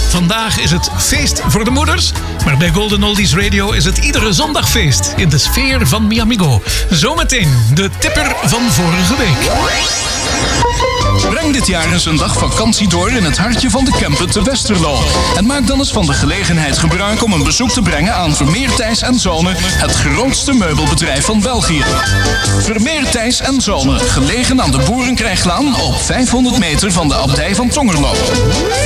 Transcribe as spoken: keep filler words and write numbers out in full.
Vandaag is het feest voor de moeders, maar bij Golden Oldies Radio is het iedere zondag feest in de sfeer van Mi Amigo. Zometeen de tipper van vorige week. Breng dit jaar eens een dag vakantie door in het hartje van de Camper te Westerlo. En maak dan eens van de gelegenheid gebruik om een bezoek te brengen aan Vermeer Thijs en Zonen, het grootste meubelbedrijf van België. Vermeer Thijs en Zonen, gelegen aan de Boerenkrijglaan op vijfhonderd meter van de abdij van Tongerlo.